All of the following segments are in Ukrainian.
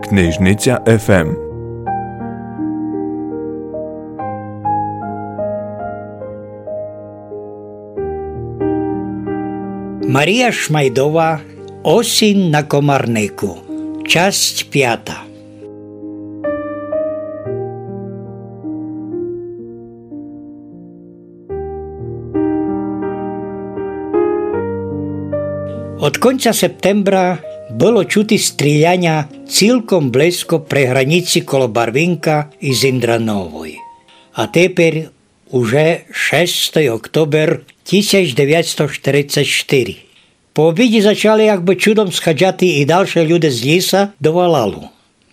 Книжниця ФМ. Марія Шмайдова «Осінь на Комарнику». Часть 5. Od końca septembra było чути стріляння цілком близько при границі коло Барвінка і Зіндранової. А тепер уже 6 oktober 1944. Po obіді почали якби чудом сходити і далі люди з ліса до Валалу.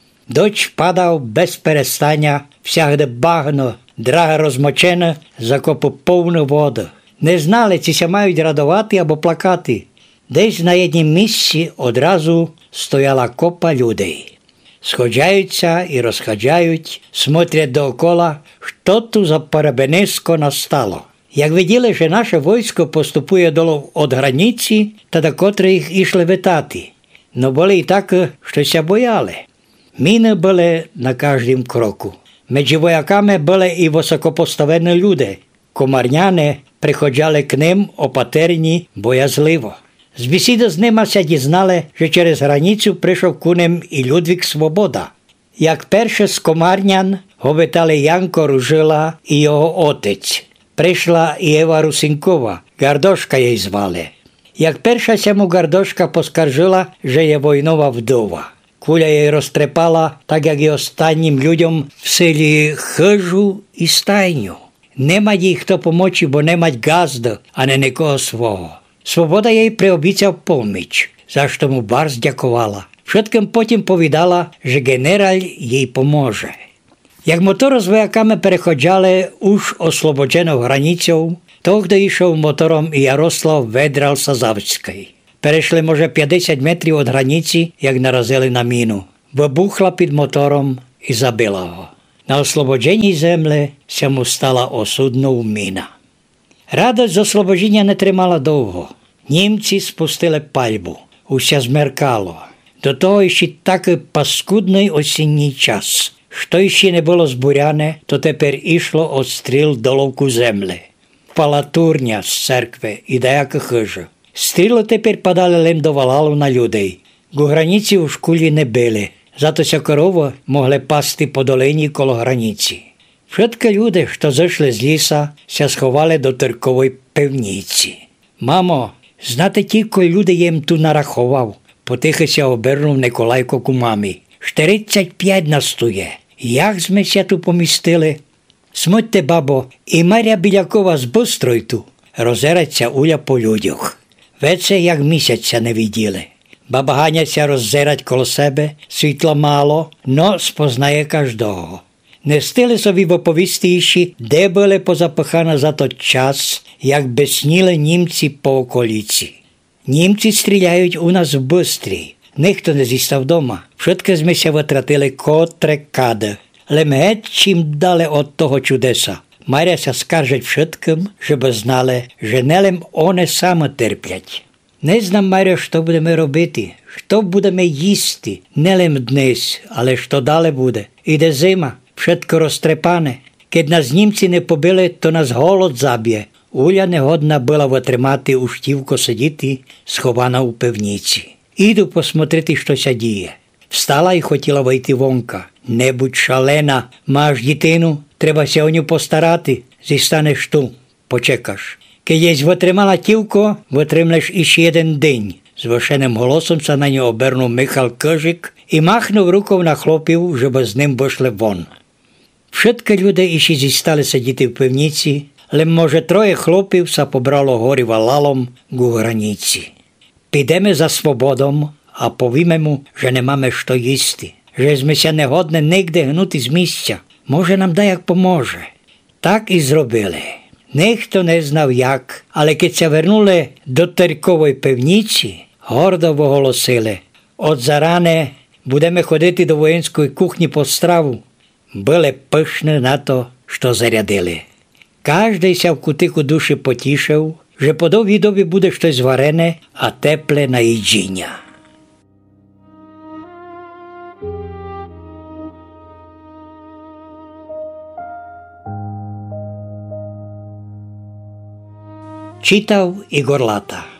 Дощ падав без перестання, всягде багно, драга розмочена, закопу повну воду. Не знали, чи ся мають радувати або плакати. Десь на однім місці одразу стояла копа людей. Сходжаються і розходжають, смотрять доокола, що тут за перебенисько настало. Як виділи, що наше військо поступує долу від границі, та до котрої їх ішли витати. Но були і так, що ся бояли. Міни були на кожному кроку. Між вояками були і високопоставлені люди. Комарняни приходили к ним опатерні боязливо. З бесіди з ними ся дізнали, що через границю прийшов ку ним і Людвік Свобода. Як перше з комарнян го вітали Янко Ружила і його отець. Прийшла і Ева Русинкова, Гардошка її звали. Як перша сьому Гардошка поскаржила, що є війнова вдова. Куля її розтрепала, так як і останнім людям в селі хижу і стайню. Нема їй хто помочі, бо немать газду, а не нікого свого. Свобода їй приобіцяв поміч, за що му барз дякувала. Všetkим потім повідала, що генераль їй поможе. Як мотор з вояками переходжали уж освободжену границю, тогди йшов мотором і Ярослав Ведрал-Сазавський. Перейшли, може, 50 метрів від границі, як наразили на міну. Вибухла під мотором і забила його. На освободженій землі сьому стала осудною міна. Радость з освобождення не тримала довго. Німці спустили пальбу. Усе змеркало. До того ще такий паскудний осінній час. Що ще не було збуряне, то тепер ішло от стріл до ловку землі. Впала турня з церкви і деяка хижа. Стріли тепер падали лим до Валалу на людей. У границі у школі не били, зато ся корови могли пасти по долині коло границі. Všetky люди, що зайшли з ліса, ся сховали до Тиркової пивниці. «Мамо, знате тільки люди їм ту нарахував», потихо ся обернув Николайко ку мамі. «45 нас ту є. Як зме ся ту помістили?» «Смотьте, бабо, і Марія Білякова з Бистройту», розереться Уля по людях. Веце як місяця не виділи. Баба ганяться роззерать коло себе, світла мало, но спознає кожного. Не встигли собі в оповістіші, де були позапихано за той час, як безсніли німці по околиці. Німці стріляють у нас в Бистрій. Ніхто не зістав дома. Všetky ми ся витратили котре каде. Лем геть чим дали від того чудеса. Маря ся скаржить všetkим, щоб знали, що не лем вони саме терплять. Не знам, Маря, що будемо робити, що будемо їсти. Не лем днес, але що далі буде. Іде зима. Všetko розтрепане. Keď нас німці не побили, то нас голод заб'є. Уля негодна була витримати у штівко сидіти, схована у пивниці. Іду посмотрити, що ся діє. Встала і хотіла вийти вонка. Не будь шалена, маєш дитину, треба ся о ню постарати. Зістанеш ту, почекаш. Keď єсь витримала тівко, витримлеш іще один день. З вишеним голосом се на нього обернув Михал Кижик і махнув рукою на хлопів, щоб з ним вийшли вон. Všetky люди іще зістали сидіти в пивниці, але, може, 3 хлопів са побрало горі Валалом у границі. Підемо за Свободом, а повімемо, що не маємо що їсти, що ми ся не годні нігде гнути з місця. Може, нам як поможе. Так і зробили. Ніхто не знав як, але коли ся вернули до Тиркової пивниці, гордо оголосили: «От заране будемо ходити до воєнської кухні по страву». Були пишні на то, що зарядили. Кожний ся в кутику душі потішив, що по довгій добі буде щось варене, а тепле на їджіння. Читав Ігор Лата.